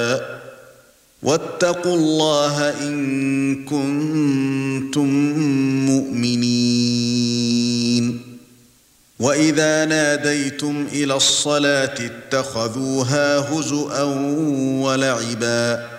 واتقوا الله إن كنتم مؤمنين وإذا ناديتم إلى الصلاة اتخذوها هزؤا ولعبا